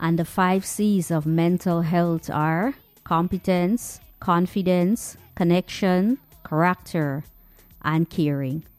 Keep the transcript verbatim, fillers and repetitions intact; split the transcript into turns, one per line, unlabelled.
And the five C's of mental health are competence, confidence, connection, character, and caring.